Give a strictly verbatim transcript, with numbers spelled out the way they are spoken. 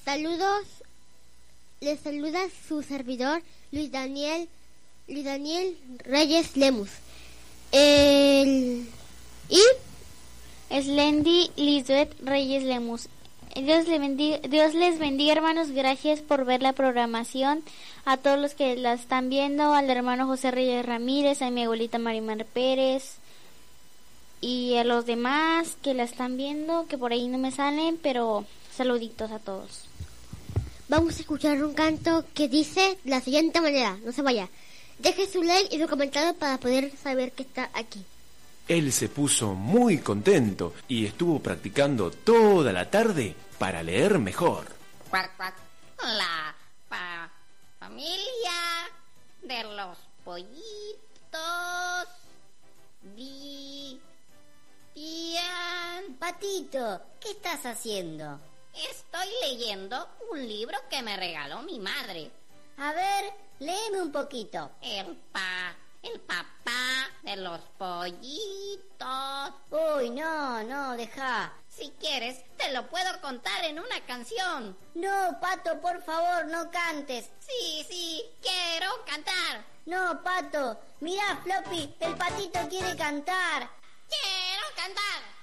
Saludos, les saluda su servidor Luis Daniel, Luis Daniel Reyes Lemus. El... ¿Y? Slendy Lisbeth Reyes Lemus. Dios les bendiga, Dios les bendiga, hermanos. Gracias por ver la programación. A todos los que la están viendo, al hermano José Reyes Ramírez, a mi abuelita Marimar Pérez y a los demás que la están viendo, que por ahí no me salen, pero saluditos a todos. Vamos a escuchar un canto que dice de la siguiente manera, no se vaya. Deje su like y su comentario para poder saber que está aquí. Él se puso muy contento y estuvo practicando toda la tarde para leer mejor. Cuac, cuac. La pa familia de los pollitos vi bien. Patito, ¿qué estás haciendo? Estoy leyendo un libro que me regaló mi madre. A ver, léeme un poquito. El pa, el papá de los pollitos. Uy, no, no, deja. Si quieres, te lo puedo contar en una canción. No, Pato, por favor, no cantes. Sí, sí, quiero cantar. No, Pato, mirá, Floppy, el patito quiere cantar. Quiero cantar.